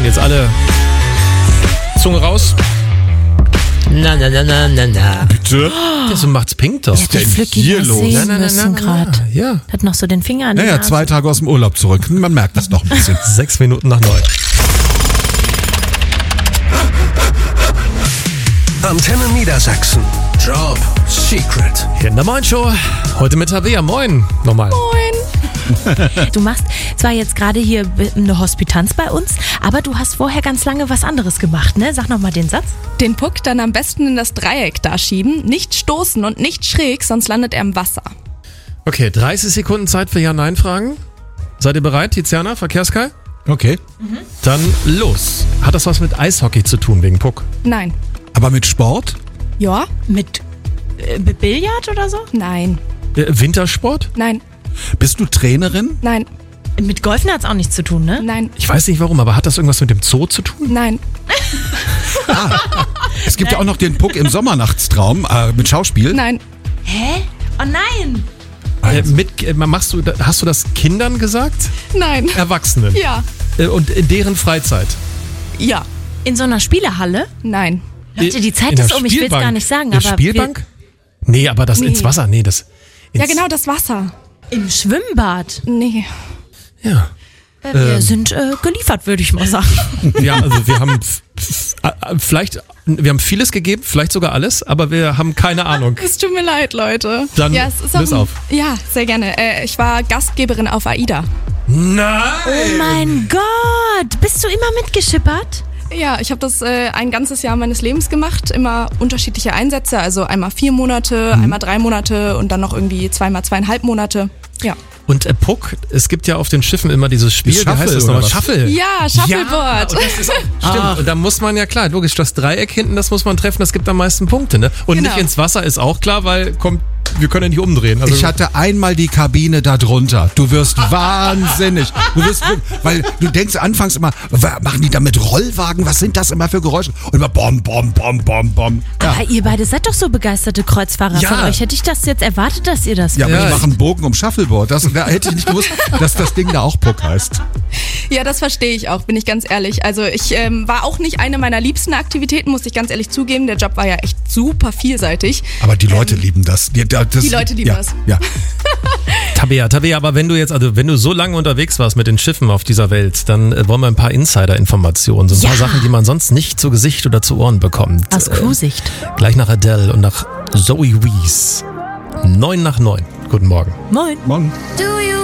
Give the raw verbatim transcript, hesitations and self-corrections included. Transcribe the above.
Jetzt alle Zunge raus. Na, na, na, na, na, na. Bitte? Ja, so macht's Pink doch. Ich hätte Flücki hier mal los? sehen Na, na, na, müssen na, na, gerade. ja. Hat noch so den Finger an die Naja, Nase. zwei Tage aus dem Urlaub zurück. Man merkt das doch ein bisschen. Sechs Minuten nach neun. Antenne Niedersachsen. Job Secret. Hier in der Moin Show. Heute mit Tabea. Moin. Nochmal. Du machst zwar jetzt gerade hier eine Hospitanz bei uns, aber du hast vorher ganz lange was anderes gemacht, ne? Sag nochmal den Satz. Den Puck dann am besten in das Dreieck da schieben, nicht stoßen und nicht schräg, sonst landet er im Wasser. Okay, dreißig Sekunden Zeit für Ja-Nein-Fragen. Seid ihr bereit, Tiziana, Verkehrskai? Okay. Dann los. Hat das was mit Eishockey zu tun, wegen Puck? Nein. Aber mit Sport? Ja? Mit äh, mit Billard oder so? Nein. Äh, Wintersport? Nein. Bist du Trainerin? Nein. Mit Golfen hat's auch nichts zu tun, ne? Nein. Ich weiß nicht warum, aber hat das irgendwas mit dem Zoo zu tun? Nein. Es gibt ja auch noch den Puck im Sommernachtstraum äh, mit Schauspiel. Nein. Hä? Oh nein! Äh, mit, äh, machst du, hast du das Kindern gesagt? Nein. Erwachsenen? Ja. Äh, und in deren Freizeit? Ja. In so einer Spielehalle? Nein. Leute, die Zeit In der ist um, ich will's Spielbank. gar nicht sagen, In der aber Spielbank? Nee, aber das Nee. ins Wasser, nee, das... Ins, Ja, genau, das Wasser. wir, im Schwimmbad. Nee. Ja. Äh, Wir Ähm. sind äh, geliefert, würde ich mal sagen. Ja, also wir haben f- f- äh, vielleicht, wir haben vieles gegeben, vielleicht sogar alles, aber wir haben keine Ahnung. Es tut mir leid, Leute. Dann ja, es ist löse auch ein- auf. Ja, sehr gerne. Äh, ich war Gastgeberin auf AIDA. Nein! Oh mein Gott! Bist du immer mitgeschippert? Ja, ich habe das äh, ein ganzes Jahr meines Lebens gemacht. Immer unterschiedliche Einsätze. Also einmal vier Monate, einmal drei Monate und dann noch irgendwie zweimal zweieinhalb Monate. Ja. Und äh, Puck, es gibt ja auf den Schiffen immer dieses Spiel, wie Shuffle heißt das oder nochmal? was? Shuffle. Ja, Shuffleboard. Ja, und das ist auch, stimmt. Und da muss man ja klar, logisch, das Dreieck hinten, das muss man treffen, das gibt am meisten Punkte, ne? Und Genau. nicht ins Wasser ist auch klar, weil kommt, wir können ja nicht umdrehen. Also, Ich hatte einmal die Kabine da drunter. Du wirst wahnsinnig. Du wirst, weil du denkst anfangs immer, wa- machen die da mit Rollwagen? Was sind das immer für Geräusche? Und immer bom, bom, bom, bom, bom. Ja, Aber ihr beide seid doch so begeisterte Kreuzfahrer. Ja. Von euch hätte ich das jetzt erwartet, dass ihr das ja, aber Ja, die ich- machen einen Bogen um Shuffleboard. Das, da hätte ich nicht gewusst, dass das Ding da auch Puck heißt. Ja, das verstehe ich auch, bin ich ganz ehrlich. Also ich ähm, war auch nicht eine meiner liebsten Aktivitäten, muss ich ganz ehrlich zugeben. Der Job war ja echt super vielseitig. Aber die Leute lieben das. Die, das. Die Leute lieben ja, das. Ja. Tabea, Tabea, aber wenn du jetzt, also wenn du so lange unterwegs warst mit den Schiffen auf dieser Welt, dann äh, wollen wir ein paar Insider-Informationen, so ein Ja. paar Sachen, die man sonst nicht zu Gesicht oder zu Ohren bekommt. aus Crew-Sicht. Äh, gleich nach Adele und nach Zoe Wees. Neun nach neun. Guten Morgen. Moin. Morgen. Do you